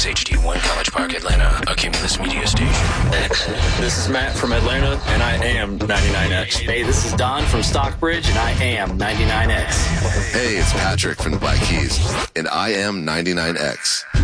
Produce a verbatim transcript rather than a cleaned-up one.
is H D one College Park, Atlanta, a Cumulus Media station. X. This is Matt from Atlanta, and I am ninety-nine X. Hey, this is Don from Stockbridge, and I am ninety-nine X. Hey, it's Patrick from the Black Keys, and I am ninety-nine X.